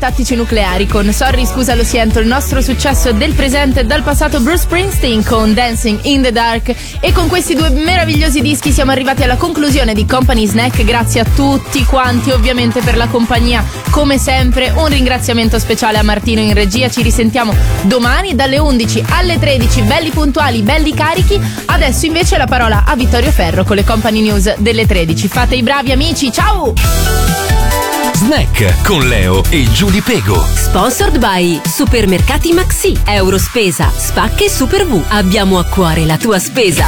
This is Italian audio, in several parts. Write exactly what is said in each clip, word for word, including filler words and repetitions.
tattici nucleari con Sorry scusa lo siento, il nostro successo del presente e dal passato Bruce Springsteen con Dancing in the Dark. E con questi due meravigliosi dischi siamo arrivati alla conclusione di Company Snack. Grazie a tutti quanti ovviamente per la compagnia, come sempre un ringraziamento speciale a Martino in regia. Ci risentiamo domani dalle undici alle tredici, belli puntuali, belli carichi. Adesso invece la parola a Vittorio Ferro con le Company News delle tredici. Fate i bravi amici, ciao! Snack con Leo e Giulia Pego. Sponsored by Supermercati Maxi, Eurospesa, Spacche e Super V. Abbiamo a cuore la tua spesa.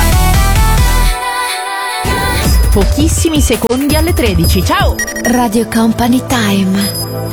Pochissimi secondi alle tredici, ciao! Radio Company Time.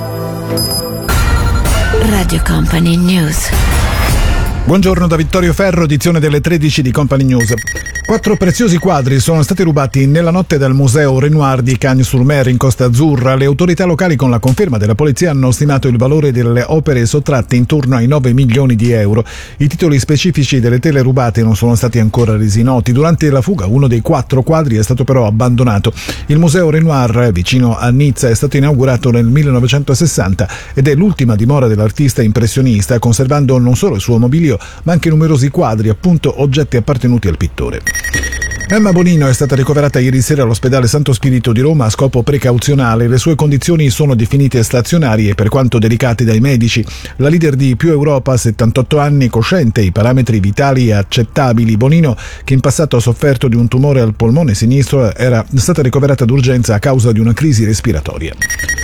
Radio Company News. Buongiorno da Vittorio Ferro, edizione delle tredici di Company News. Quattro preziosi quadri sono stati rubati nella notte dal Museo Renoir di Cagnes-sur-Mer in Costa Azzurra. Le autorità locali, con la conferma della polizia, hanno stimato il valore delle opere sottratte intorno ai nove milioni di euro. I titoli specifici delle tele rubate non sono stati ancora resi noti. Durante la fuga uno dei quattro quadri è stato però abbandonato. Il Museo Renoir, vicino a Nizza, è stato inaugurato nel millenovecentosessanta ed è l'ultima dimora dell'artista impressionista, conservando non solo il suo mobilio ma anche numerosi quadri, appunto oggetti appartenuti al pittore. Emma Bonino è stata ricoverata ieri sera all'ospedale Santo Spirito di Roma a scopo precauzionale. Le sue condizioni sono definite stazionarie, per quanto delicate dai medici. La leader di Più Europa, settantotto anni, cosciente i parametri vitali accettabili. Bonino, che in passato ha sofferto di un tumore al polmone sinistro, era stata ricoverata d'urgenza a causa di una crisi respiratoria.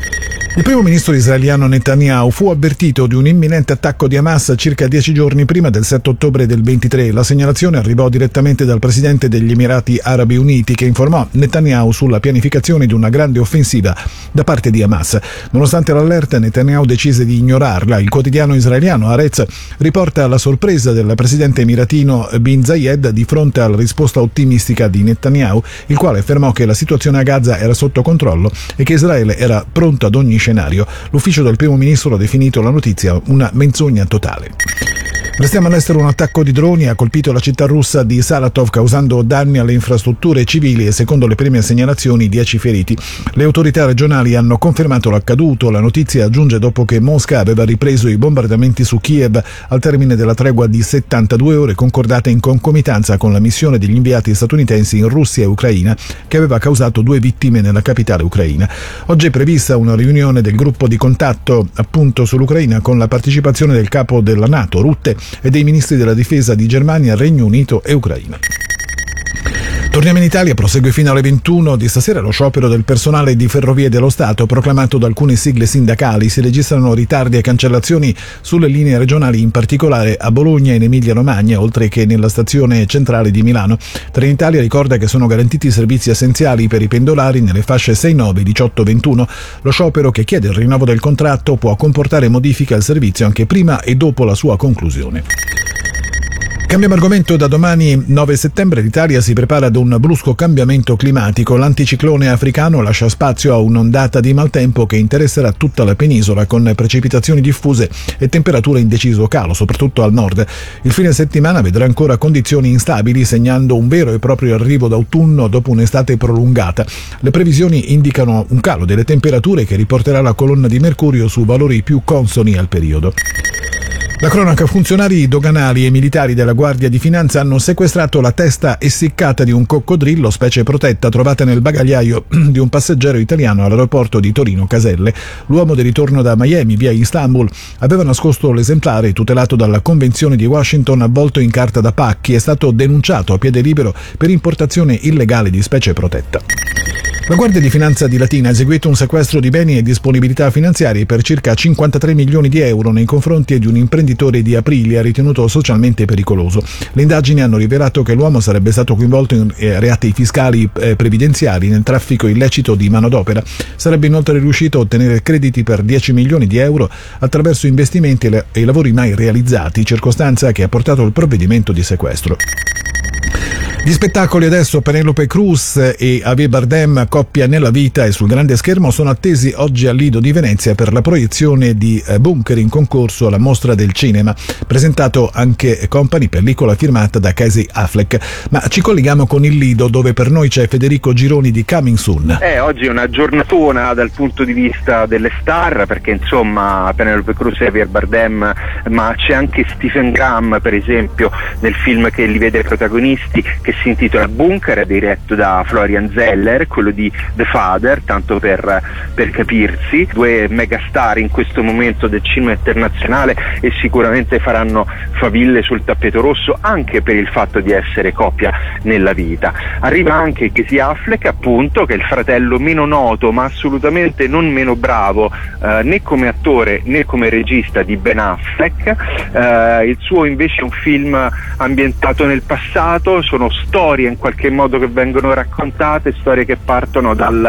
Il primo ministro israeliano Netanyahu fu avvertito di un imminente attacco di Hamas circa dieci giorni prima del sette ottobre del ventitré. La segnalazione arrivò direttamente dal presidente degli Emirati Arabi Uniti, che informò Netanyahu sulla pianificazione di una grande offensiva da parte di Hamas. Nonostante l'allerta, Netanyahu decise di ignorarla. Il quotidiano israeliano Haaretz riporta la sorpresa del presidente emiratino Bin Zayed di fronte alla risposta ottimistica di Netanyahu, il quale affermò che la situazione a Gaza era sotto controllo e che Israele era pronto ad ogni scenario. L'ufficio del primo ministro ha definito la notizia una menzogna totale. Restiamo all'estero. Un attacco di droni ha colpito la città russa di Saratov, causando danni alle infrastrutture civili e, secondo le prime segnalazioni, dieci feriti. Le autorità regionali hanno confermato l'accaduto. La notizia giunge dopo che Mosca aveva ripreso i bombardamenti su Kiev al termine della tregua di settantadue ore concordata in concomitanza con la missione degli inviati statunitensi in Russia e Ucraina, che aveva causato due vittime nella capitale ucraina. Oggi è prevista una riunione del gruppo di contatto appunto sull'Ucraina con la partecipazione del capo della NATO, Rutte, e dei ministri della difesa di Germania, Regno Unito e Ucraina. Torniamo in Italia, prosegue fino alle ventuno di stasera lo sciopero del personale di Ferrovie dello Stato proclamato da alcune sigle sindacali. Si registrano ritardi e cancellazioni sulle linee regionali, in particolare a Bologna e in Emilia-Romagna, oltre che nella stazione centrale di Milano. Trenitalia ricorda che sono garantiti i servizi essenziali per i pendolari nelle fasce sei nove, diciotto ventuno. Lo sciopero, che chiede il rinnovo del contratto, può comportare modifiche al servizio anche prima e dopo la sua conclusione. Cambiamo argomento. Da domani nove settembre l'Italia si prepara ad un brusco cambiamento climatico. L'anticiclone africano lascia spazio a un'ondata di maltempo che interesserà tutta la penisola, con precipitazioni diffuse e temperature in deciso calo, soprattutto al nord. Il fine settimana vedrà ancora condizioni instabili, segnando un vero e proprio arrivo d'autunno dopo un'estate prolungata. Le previsioni indicano un calo delle temperature che riporterà la colonna di mercurio su valori più consoni al periodo. La cronaca: funzionari doganali e militari della Guardia di Finanza hanno sequestrato la testa essiccata di un coccodrillo, specie protetta, trovata nel bagagliaio di un passeggero italiano all'aeroporto di Torino Caselle. L'uomo, di ritorno da Miami via Istanbul, aveva nascosto l'esemplare tutelato dalla Convenzione di Washington, avvolto in carta da pacchi. È stato denunciato a piede libero per importazione illegale di specie protetta. La Guardia di Finanza di Latina ha eseguito un sequestro di beni e disponibilità finanziarie per circa cinquantatré milioni di euro nei confronti di un imprenditore di Aprilia ritenuto socialmente pericoloso. Le indagini hanno rivelato che l'uomo sarebbe stato coinvolto in reati fiscali e previdenziali, nel traffico illecito di manodopera. Sarebbe inoltre riuscito a ottenere crediti per dieci milioni di euro attraverso investimenti e lavori mai realizzati, circostanza che ha portato al provvedimento di sequestro. Gli spettacoli adesso Penelope Cruz e Javier Bardem, coppia nella vita e sul grande schermo, sono attesi oggi al Lido di Venezia per la proiezione di Bunker in concorso alla Mostra del Cinema. Presentato anche Company, pellicola firmata da Casey Affleck. Ma ci colleghiamo con il Lido, dove per noi c'è Federico Gironi di Coming Soon. Eh, oggi è una giornatona dal punto di vista delle star, perché insomma Penelope Cruz e Javier Bardem, ma c'è anche Stephen Graham per esempio nel film che li vede protagonisti, che si intitola Bunker, diretto da Florian Zeller, quello di The Father, tanto per, per capirsi, due megastar in questo momento del cinema internazionale, e sicuramente faranno faville sul tappeto rosso anche per il fatto di essere coppia nella vita. Arriva anche Casey Affleck, appunto, che è il fratello meno noto ma assolutamente non meno bravo eh, né come attore né come regista di Ben Affleck. Eh, il suo invece è un film ambientato nel passato, sono storie in qualche modo che vengono raccontate, storie che partono dal